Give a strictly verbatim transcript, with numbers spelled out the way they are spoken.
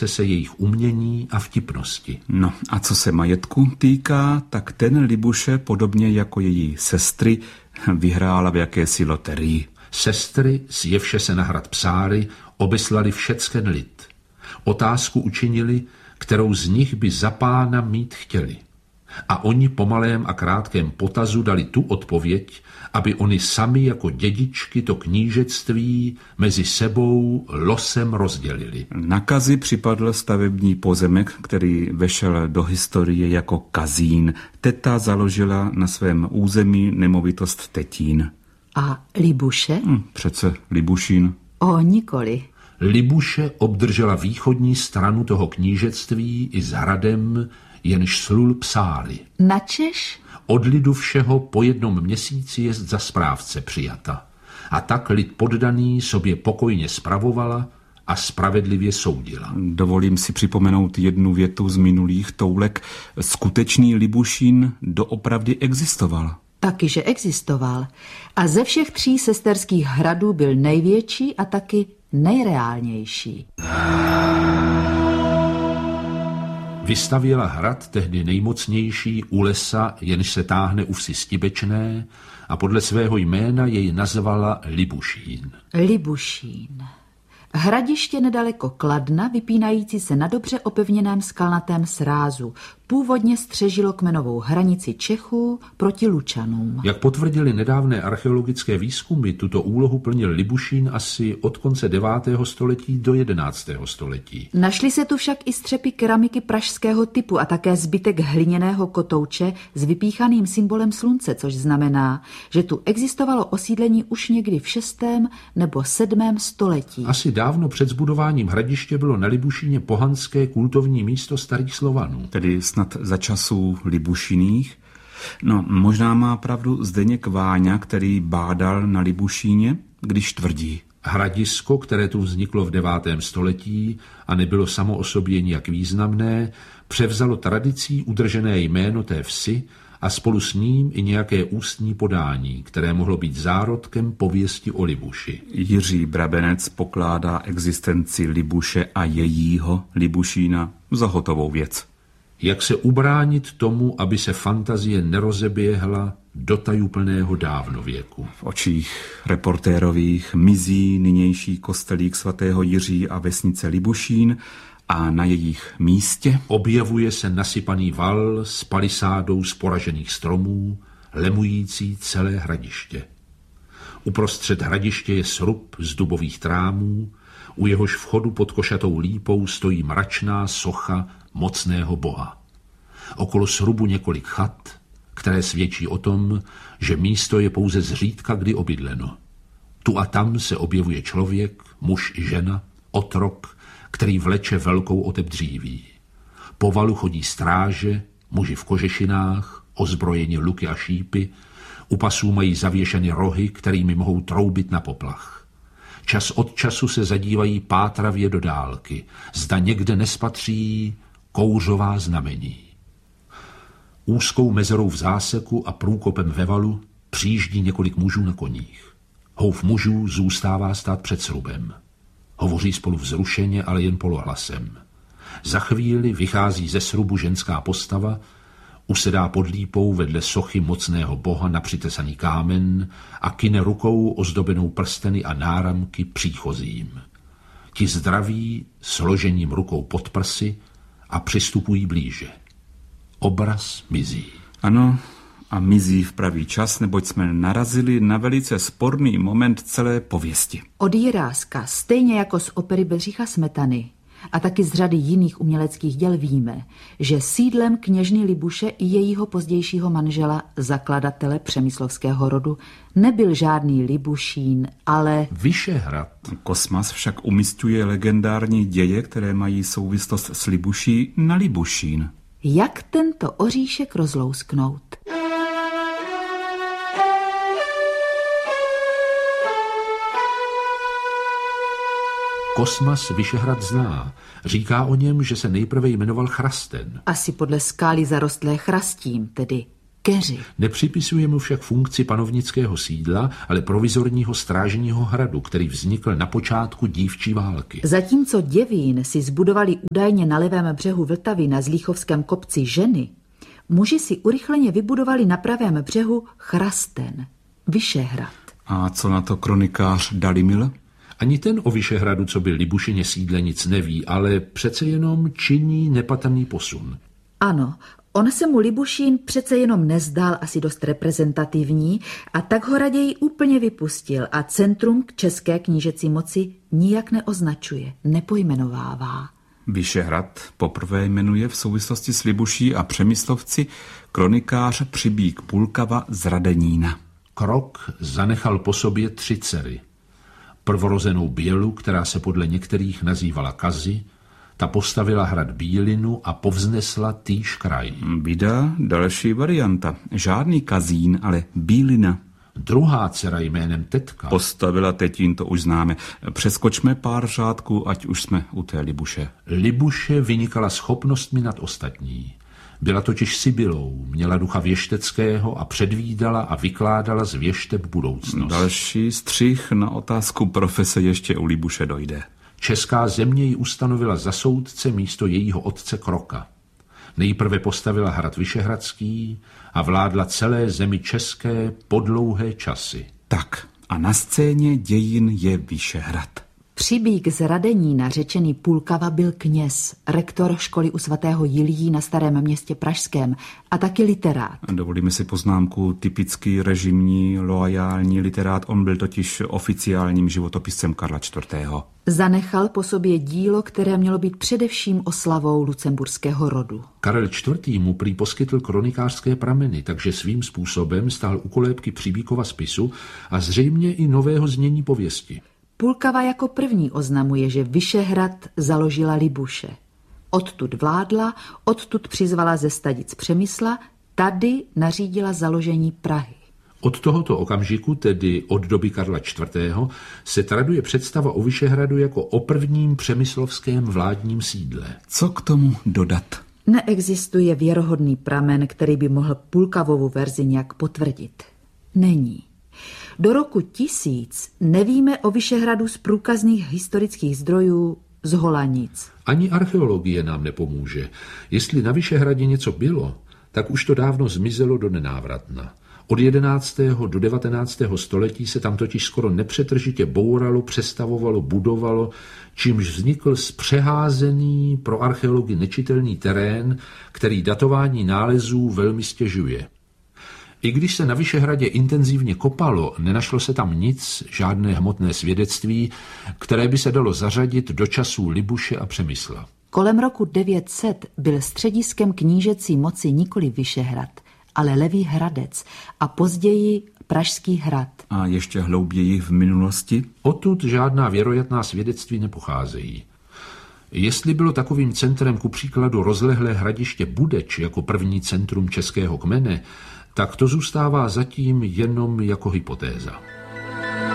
dokonce se jejich umění a vtipnosti. No a co se majetku týká, tak ten Libuše, podobně jako její sestry, vyhrála v jakési loterii. Sestry, sjevše se na hrad Psáry, obeslali všecken lid. Otázku učinili, kterou z nich by za pána mít chtěli. A oni po malém a krátkém potazu dali tu odpověď, aby oni sami jako dědičky to knížectví mezi sebou losem rozdělili. Na Kazi připadl stavební pozemek, který vešel do historie jako Kazín. Teta založila na svém území nemovitost Tetín. A Libuše? Hm, přece Libušín. O, nikoli. Libuše obdržela východní stranu toho knížectví i s hradem, jenž slul Psáry. Načež? Od lidu všeho po jednom měsíci jest za správce přijata. A tak lid poddaný sobě pokojně spravovala a spravedlivě soudila. Dovolím si připomenout jednu větu z minulých toulek. Skutečný Libušín doopravdy existoval. Taky, že existoval. A ze všech tří sesterských hradů byl největší a taky nejreálnější. Vystavěla hrad tehdy nejmocnější u lesa, jenž se táhne u vsi Stibečné, a podle svého jména jej nazvala Libušín. Libušín. Hradiště nedaleko Kladna, vypínající se na dobře opevněném skalnatém srázu, původně střežilo kmenovou hranici Čechů proti Lučanům. Jak potvrdili nedávné archeologické výzkumy, tuto úlohu plnil Libušín asi od konce devátého století do jedenáctého století. Našly se tu však i střepy keramiky pražského typu a také zbytek hliněného kotouče s vypíchaným symbolem slunce, což znamená, že tu existovalo osídlení už někdy v šestém nebo sedmém století. Asi dávno před zbudováním hradiště bylo na Libušíně pohanské kultovní místo starých Slovanů. Tedy snad za časů Libušiných. No, možná má pravdu Zdeněk Váňa, který bádal na Libušíně, když tvrdí. Hradisko, které tu vzniklo v devátém století a nebylo samo o sobě nijak významné, převzalo tradicí udržené jméno té vsi a spolu s ním i nějaké ústní podání, které mohlo být zárodkem pověsti o Libuši. Jiří Brabenec pokládá existenci Libuše a jejího Libušína za hotovou věc. Jak se ubránit tomu, aby se fantazie nerozeběhla do tajuplného dávnověku. V očích reportérových mizí nynější kostelík svatého Jiří a vesnice Libušín a na jejich místě objevuje se nasypaný val s palisádou z poražených stromů, lemující celé hradiště. Uprostřed hradiště je srub z dubových trámů, u jehož vchodu pod košatou lípou stojí mračná socha mocného boha. Okolo srubu několik chat, které svědčí o tom, že místo je pouze zřídka kdy obydleno. Tu a tam se objevuje člověk, muž i žena, otrok, který vleče velkou otep dříví. Po valu chodí stráže, muži v kožešinách, ozbrojeni luky a šípy, u pasů mají zavěšeny rohy, kterými mohou troubit na poplach. Čas od času se zadívají pátravě do dálky, zda někde nespatří kouřová znamení. Úzkou mezerou v záseku a průkopem ve valu přijíždí několik mužů na koních. Houf mužů zůstává stát před srubem. Hovoří spolu vzrušeně, ale jen polohlasem. Za chvíli vychází ze srubu ženská postava, usedá pod lípou vedle sochy mocného boha na přitesaný kámen a kyne rukou ozdobenou prsteny a náramky příchozím. Ti zdraví složením rukou pod prsy a přistupují blíže. Obraz mizí. Ano, a mizí v pravý čas, neboť jsme narazili na velice sporný moment celé pověsti. Od Jiráska, stejně jako z opery Bedřicha Smetany a taky z řady jiných uměleckých děl víme, že sídlem kněžny Libuše i jejího pozdějšího manžela, zakladatele přemyslovského rodu, nebyl žádný Libušín, ale Vyšehrad. Kosmas však umísťuje legendární děje, které mají souvislost s Libuší, na Libušín. Jak tento oříšek rozlousknout? Kosmas Vyšehrad zná. Říká o něm, že se nejprve jmenoval Chrasten. Asi podle skály zarostlé chrastím, tedy keři. Nepřipisuje mu však funkci panovnického sídla, ale provizorního strážního hradu, který vznikl na počátku dívčí války. Zatímco Děvín si zbudovali údajně na levém břehu Vltavy na Zlíchovském kopci ženy, muži si urychleně vybudovali na pravém břehu Chrasten, Vyšehrad. A co na to kronikář Dalimil? Ani ten o Vyšehradu, co byl Libušině sídle, nic neví, ale přece jenom činí nepatrný posun. Ano, on se mu Libušín přece jenom nezdál asi dost reprezentativní a tak ho raději úplně vypustil a centrum k české knížecí moci nijak neoznačuje, nepojmenovává. Vyšehrad poprvé jmenuje v souvislosti s Libuší a Přemyslovci kronikář Přibík Pulkava z Radenína. Krok zanechal po sobě tři dcery. Prvorozenou Bělu, která se podle některých nazývala Kazi, ta postavila hrad Bílinu a povznesla týž kraj. Vida další varianta. Žádný Kazín, ale Bílina. Druhá dcera jménem Tetka Postavila Tetín, to už známe. Přeskočme pár řádků, ať už jsme u té Libuše. Libuše vynikala schopnostmi nad ostatní. Byla totiž Sibylou, měla ducha věšteckého a předvídala a vykládala z věšteb budoucnost. Další střih na otázku profese ještě u Libuše dojde. Česká země ji ustanovila za soudce místo jejího otce Kroka. Nejprve postavila hrad Vyšehradský a vládla celé zemi české po dlouhé časy. Tak a na scéně dějin je Vyšehrad. Přibík z Radenína, řečený Pulkava, byl kněz, rektor školy u svatého Jiljí na Starém Městě pražském a taky literát. Dovolíme si poznámku, typický režimní, loajální literát, on byl totiž oficiálním životopiscem Karla čtvrtého. Zanechal po sobě dílo, které mělo být především oslavou lucemburského rodu. Karel čtvrtý mu prý poskytl kronikářské prameny, takže svým způsobem stál u kolébky Přibíkova spisu a zřejmě i nového znění pověsti. Pulkava jako první oznamuje, že Vyšehrad založila Libuše. Odtud vládla, odtud přizvala ze Stadic Přemysla, tady nařídila založení Prahy. Od tohoto okamžiku, tedy od doby Karla čtvrtého, se traduje představa o Vyšehradu jako o prvním přemyslovském vládním sídle. Co k tomu dodat? Neexistuje věrohodný pramen, který by mohl Pulkavovu verzi nějak potvrdit. Není. Do roku tisíc nevíme o Vyšehradu z průkazných historických zdrojů zhola nic. Ani archeologie nám nepomůže. Jestli na Vyšehradě něco bylo, tak už to dávno zmizelo do nenávratna. Od jedenáctého do devatenáctého století se tam totiž skoro nepřetržitě bouralo, přestavovalo, budovalo, čímž vznikl zpřeházený, pro archeology nečitelný terén, který datování nálezů velmi stěžuje. I když se na Vyšehradě intenzivně kopalo, nenašlo se tam nic, žádné hmotné svědectví, které by se dalo zařadit do časů Libuše a Přemysla. Kolem roku devět set byl střediskem knížecí moci nikoli Vyšehrad, ale Levý Hradec a později Pražský hrad. A ještě hlouběji v minulosti? Odtud žádná věroятná svědectví nepocházejí. Jestli bylo takovým centrem ku příkladu rozlehlé hradiště Budeč jako první centrum českého kmene, tak to zůstává zatím jenom jako hypotéza.